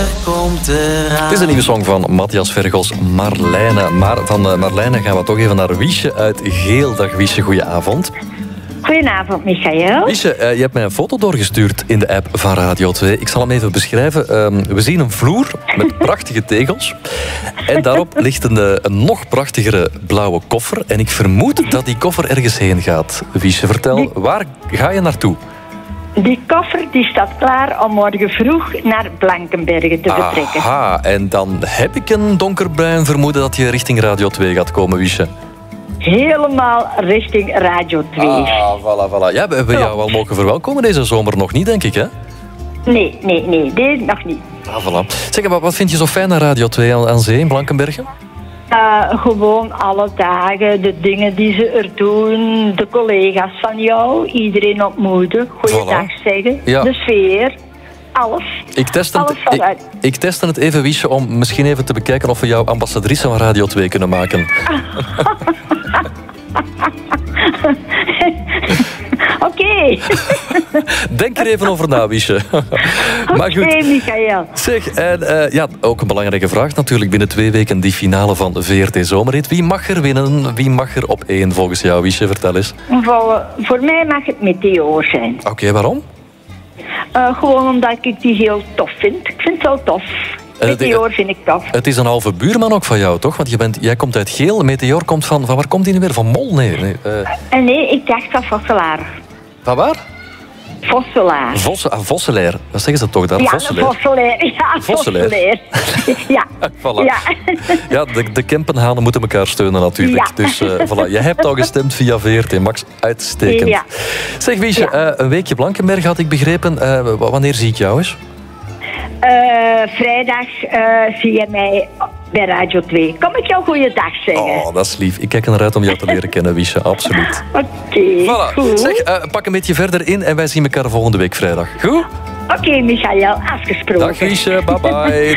komt eraan. Het is een nieuwe song van Matthias Vergos, Marlijne. Maar van Marlijne gaan we toch even naar Wiesje uit Geel. Dag Wiesje, goedenavond. Goedenavond, Michael. Wiesje, je hebt mij een foto doorgestuurd in de app van Radio 2. Ik zal hem even beschrijven. We zien een vloer met prachtige tegels. En daarop ligt een nog prachtigere blauwe koffer. En ik vermoed dat die koffer ergens heen gaat. Wiesje, vertel, waar ga je naartoe? Die koffer die staat klaar om morgen vroeg naar Blankenberge te vertrekken. Aha, en dan heb ik een donkerbruin vermoeden dat je richting Radio 2 gaat komen, Wiesje. Helemaal richting Radio 2. Voilà. Ja, we hebben jou al mogen verwelkomen deze zomer nog niet, denk ik, hè? Nee, deze nog niet. Voilà. Zeg, wat vind je zo fijn aan Radio 2 aan zee in Blankenberge? Gewoon alle dagen, de dingen die ze er doen, de collega's van jou, iedereen ontmoeten, goeiedag zeggen, Ja. de sfeer, alles. Ik testte het even, Wiesje, om misschien even te bekijken of we jou ambassadrice van Radio 2 kunnen maken. Oké. Denk er even over na, Wiesje. Maar goed. Oké, Michael. Zeg, en ook een belangrijke vraag natuurlijk. Binnen 2 weken die finale van VRT Zomerhit. Wie mag er winnen? Wie mag er op 1 volgens jou, Wiesje? Vertel eens. Voor mij mag het Meteor zijn. Oké, waarom? Gewoon omdat ik die heel tof vind. Ik vind het wel tof. Meteor vind ik tof. Het is een halve buurman ook van jou, toch? Want jij komt uit Geel. Meteor komt van waar komt die nu weer? Van Mol? Nee, ik dacht van Vosselaar. Van waar? Vosselaar. Vosselaar. Wat zeggen ze toch daar? Ja, Vosselaar. Ja. Voilà. Ja. Ja, de Kempenhanen moeten elkaar steunen natuurlijk. Ja. Dus voilà. Je hebt al gestemd via VRT Max. Uitstekend. Ja. Zeg Wiesje, een weekje Blankenberge had ik begrepen. Wanneer zie ik jou eens? Vrijdag zie je mij bij Radio 2. Kom ik jou goeiedag zeggen? Oh, dat is lief. Ik kijk er naar uit om jou te leren kennen, Wiesje. Absoluut. Oké, voilà. goed. Zeg, pak een beetje verder in en wij zien elkaar volgende week vrijdag. Goed? Oké, Michael, afgesproken. Dag Wiesje, bye bye.